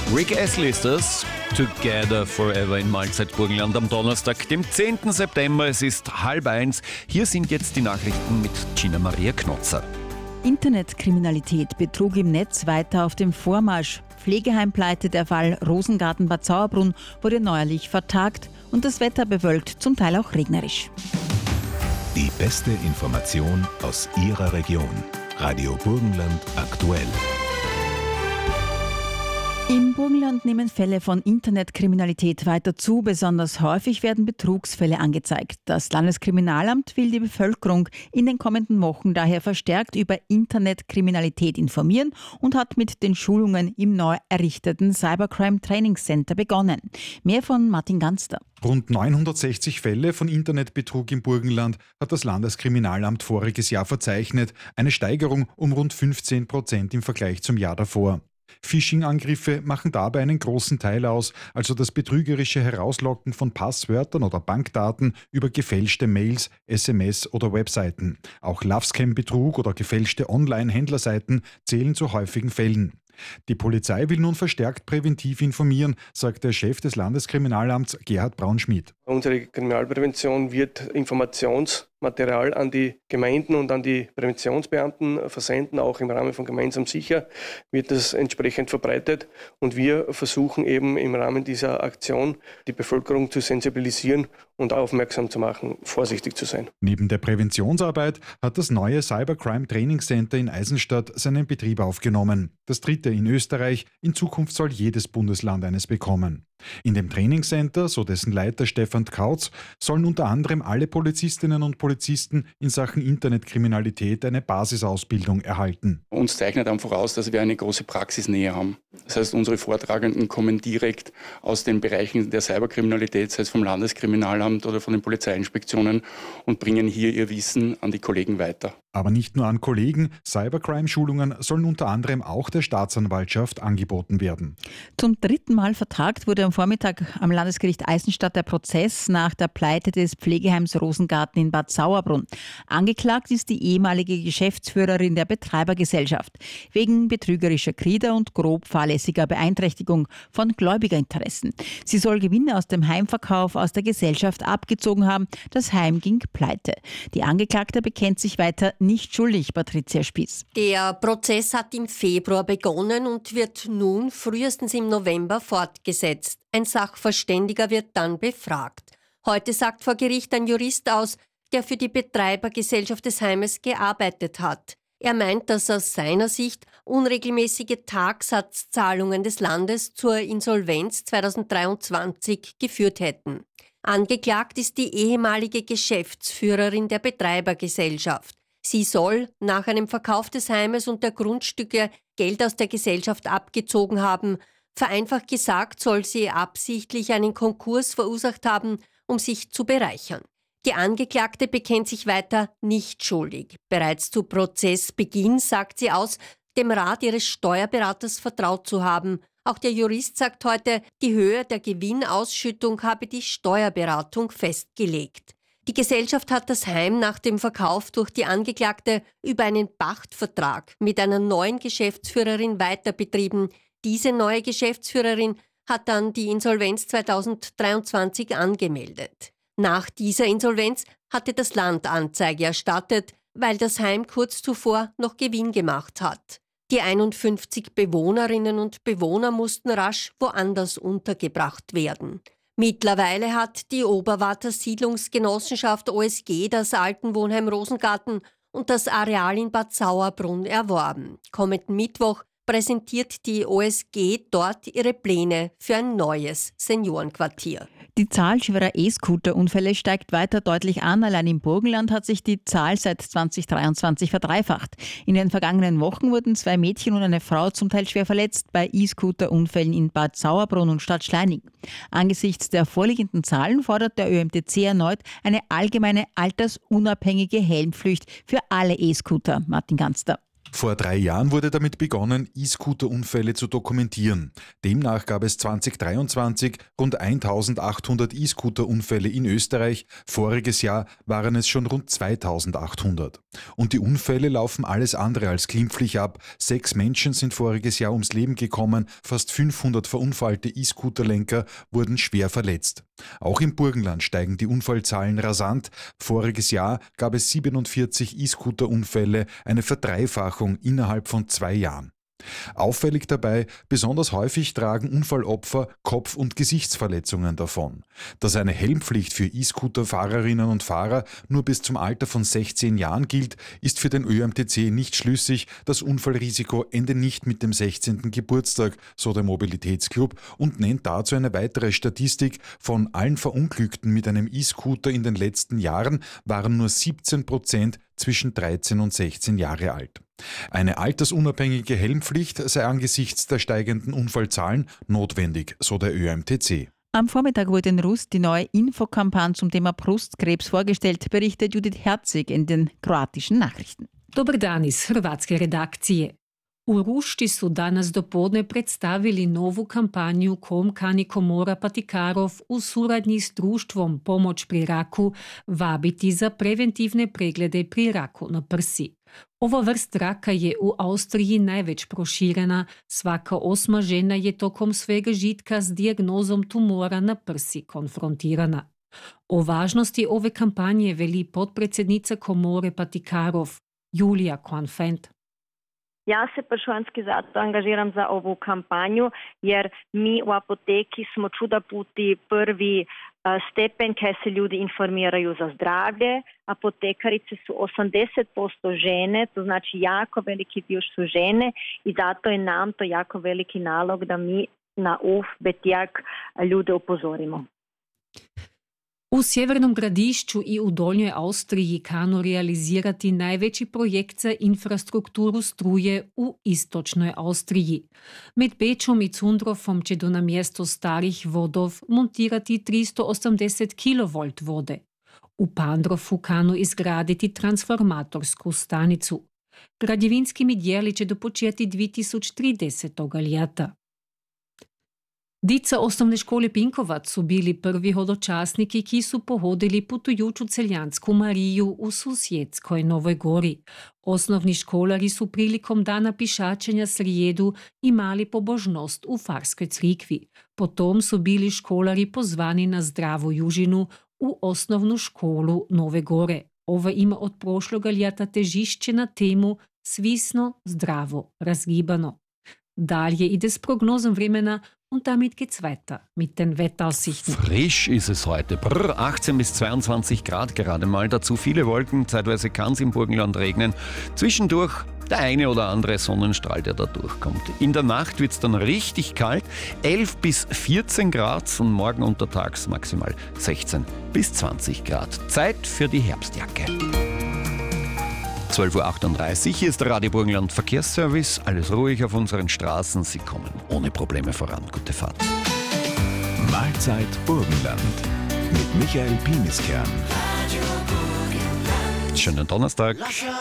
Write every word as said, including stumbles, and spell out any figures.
Rick Astley ist das. Together Forever in Mahlzeit Burgenland am Donnerstag, dem zehnten September. Es ist halb eins. Hier sind jetzt die Nachrichten mit Gina Maria Knotzer. Internetkriminalität, Betrug im Netz weiter auf dem Vormarsch. Pflegeheimpleite, der Fall Rosengarten Bad Sauerbrunn wurde neuerlich vertagt und das Wetter bewölkt, zum Teil auch regnerisch. Die beste Information aus Ihrer Region. Radio Burgenland aktuell. Im Burgenland nehmen Fälle von Internetkriminalität weiter zu. Besonders häufig werden Betrugsfälle angezeigt. Das Landeskriminalamt will die Bevölkerung in den kommenden Wochen daher verstärkt über Internetkriminalität informieren und hat mit den Schulungen im neu errichteten Cybercrime Training Center begonnen. Mehr von Martin Ganster. Rund neunhundertsechzig Fälle von Internetbetrug im Burgenland hat das Landeskriminalamt voriges Jahr verzeichnet. Eine Steigerung um rund fünfzehn Prozent im Vergleich zum Jahr davor. Phishing-Angriffe machen dabei einen großen Teil aus, also das betrügerische Herauslocken von Passwörtern oder Bankdaten über gefälschte Mails, S M S oder Webseiten. Auch Lovescam-Betrug oder gefälschte Online-Händlerseiten zählen zu häufigen Fällen. Die Polizei will nun verstärkt präventiv informieren, sagt der Chef des Landeskriminalamts Gerhard Braunschmidt. Unsere Kriminalprävention wird Informationsmaterial an die Gemeinden und an die Präventionsbeamten versenden. Auch im Rahmen von Gemeinsam Sicher wird das entsprechend verbreitet. Und wir versuchen eben im Rahmen dieser Aktion die Bevölkerung zu sensibilisieren und aufmerksam zu machen, vorsichtig zu sein. Neben der Präventionsarbeit hat das neue Cybercrime Training Center in Eisenstadt seinen Betrieb aufgenommen. Das dritte in Österreich. In Zukunft soll jedes Bundesland eines bekommen. In dem Trainingscenter, so dessen Leiter Stefan Kautz, sollen unter anderem alle Polizistinnen und Polizisten in Sachen Internetkriminalität eine Basisausbildung erhalten. Uns zeichnet einfach aus, dass wir eine große Praxisnähe haben. Das heißt, unsere Vortragenden kommen direkt aus den Bereichen der Cyberkriminalität, sei es vom Landeskriminalamt oder von den Polizeiinspektionen, und bringen hier ihr Wissen an die Kollegen weiter. Aber nicht nur an Kollegen, Cybercrime-Schulungen sollen unter anderem auch der Staatsanwaltschaft angeboten werden. Zum dritten Mal vertagt wurde am Vormittag am Landesgericht Eisenstadt der Prozess nach der Pleite des Pflegeheims Rosengarten in Bad Sauerbrunn. Angeklagt ist die ehemalige Geschäftsführerin der Betreibergesellschaft wegen betrügerischer Krieder und grob fahrlässiger Beeinträchtigung von Gläubigerinteressen. Sie soll Gewinne aus dem Heimverkauf aus der Gesellschaft abgezogen haben. Das Heim ging pleite. Die Angeklagte bekennt sich weiter nicht schuldig, Patricia Spieß. Der Prozess hat im Februar begonnen und wird nun frühestens im November fortgesetzt. Ein Sachverständiger wird dann befragt. Heute sagt vor Gericht ein Jurist aus, der für die Betreibergesellschaft des Heimes gearbeitet hat. Er meint, dass aus seiner Sicht unregelmäßige Tagsatzzahlungen des Landes zur Insolvenz zweitausenddreiundzwanzig geführt hätten. Angeklagt ist die ehemalige Geschäftsführerin der Betreibergesellschaft. Sie soll nach einem Verkauf des Heimes und der Grundstücke Geld aus der Gesellschaft abgezogen haben. Vereinfacht gesagt soll sie absichtlich einen Konkurs verursacht haben, um sich zu bereichern. Die Angeklagte bekennt sich weiter nicht schuldig. Bereits zu Prozessbeginn sagt sie aus, dem Rat ihres Steuerberaters vertraut zu haben. Auch der Jurist sagt heute, die Höhe der Gewinnausschüttung habe die Steuerberatung festgelegt. Die Gesellschaft hat das Heim nach dem Verkauf durch die Angeklagte über einen Pachtvertrag mit einer neuen Geschäftsführerin weiterbetrieben. Diese neue Geschäftsführerin hat dann die Insolvenz zweitausenddreiundzwanzig angemeldet. Nach dieser Insolvenz hatte das Land Anzeige erstattet, weil das Heim kurz zuvor noch Gewinn gemacht hat. Die einundfünfzig Bewohnerinnen und Bewohner mussten rasch woanders untergebracht werden. Mittlerweile hat die Oberwarter Siedlungsgenossenschaft O S G das Altenwohnheim Rosengarten und das Areal in Bad Sauerbrunn erworben. Kommenden Mittwoch präsentiert die O S G dort ihre Pläne für ein neues Seniorenquartier. Die Zahl schwerer E-Scooter-Unfälle steigt weiter deutlich an. Allein im Burgenland hat sich die Zahl seit zweitausenddreiundzwanzig verdreifacht. In den vergangenen Wochen wurden zwei Mädchen und eine Frau zum Teil schwer verletzt bei E-Scooter-Unfällen in Bad Sauerbrunn und Stadt Schleining. Angesichts der vorliegenden Zahlen fordert der Ö M T C erneut eine allgemeine altersunabhängige Helmpflicht für alle E-Scooter. Martin Ganster. Vor drei Jahren wurde damit begonnen, E-Scooter-Unfälle zu dokumentieren. Demnach gab es zweitausenddreiundzwanzig rund eintausendachthundert E-Scooter-Unfälle in Österreich. Voriges Jahr waren es schon rund zweitausendachthundert. Und die Unfälle laufen alles andere als glimpflich ab. Sechs Menschen sind voriges Jahr ums Leben gekommen, fast fünfhundert verunfallte E-Scooter-Lenker wurden schwer verletzt. Auch im Burgenland steigen die Unfallzahlen rasant. Voriges Jahr gab es siebenundvierzig E-Scooter-Unfälle, eine Verdreifachung innerhalb von zwei Jahren. Auffällig dabei, besonders häufig tragen Unfallopfer Kopf- und Gesichtsverletzungen davon. Dass eine Helmpflicht für E-Scooter-Fahrerinnen und Fahrer nur bis zum Alter von sechzehn Jahren gilt, ist für den Ö M T C nicht schlüssig. Das Unfallrisiko ende nicht mit dem sechzehnten Geburtstag, so der Mobilitätsclub, und nennt dazu eine weitere Statistik. Von allen Verunglückten mit einem E-Scooter in den letzten Jahren waren nur siebzehn Prozent zwischen dreizehn und sechzehn Jahre alt. Eine altersunabhängige Helmpflicht sei angesichts der steigenden Unfallzahlen notwendig, so der Ö M T C. Am Vormittag wurde in Rust die neue Infokampagne zum Thema Brustkrebs vorgestellt, berichtet Judith Herzig in den kroatischen Nachrichten. Dobar dan iz hrvatske redakcije. U Rušti su danas dopodne predstavili novu kampanju kom kani Komora Patikarov u suradnji s društvom Pomoć pri raku vabiti za preventivne preglede pri raku na prsi. Ova vrst raka je u Austriji največ proširena, svaka osma žena je tokom svega žitka s dijagnozom tumora na prsi konfrontirana. O važnosti ove kampanje veli podpredsednica Komore Patikarov Julija Konfent. Ja se pršuanski zato angažiram za ovu kampanju, jer mi u apoteki smo čuda puti prvi stepen kaj se ljudi informiraju za zdravlje. Apotekarice su osamdeset posto žene, to znači jako veliki dio su žene i zato je nam to jako veliki nalog da mi na uf betijak ljude upozorimo. U Sjevernom Gradišću i u Donjoj Austriji kanu realizirati najveći projekt za infrastrukturu struje u Istočnoj Austriji. Med Bečom i Cundrofom će do na mjesto starih vodov montirati tristo osamdeset kilovolt vode. U Pandrofu kanu izgraditi transformatorsku stanicu. Građevinskimi dijeli će dopočeti dve tisoč tridesetega ljeta. Dica osnovne škole Pinkovac su bili prvi hodočasniki, ki su pohodili putujuću celjansku Mariju u susjedskoj Novoj Gori. Osnovni školari su prilikom dana pišačenja srijedu imali pobožnost u Farskoj crikvi. Potom su bili školari pozvani na zdravu južinu u osnovnu školu Nove Gore. Ova ima od prošloga ljeta težišće na temu svisno, zdravo, razgibano. Dalje ide s prognozom vremena und damit geht's weiter mit den Wetteraussichten. Frisch ist es heute. Brr, achtzehn bis zweiundzwanzig Grad gerade mal. Dazu viele Wolken. Zeitweise kann es im Burgenland regnen. Zwischendurch der eine oder andere Sonnenstrahl, der da durchkommt. In der Nacht wird es dann richtig kalt. elf bis vierzehn Grad und morgen untertags maximal sechzehn bis zwanzig Grad. Zeit für die Herbstjacke. zwölf Uhr achtunddreißig, hier ist der Radio Burgenland Verkehrsservice. Alles ruhig auf unseren Straßen. Sie kommen ohne Probleme voran. Gute Fahrt. Mahlzeit Burgenland mit Michael Pieniskern. Schönen Donnerstag.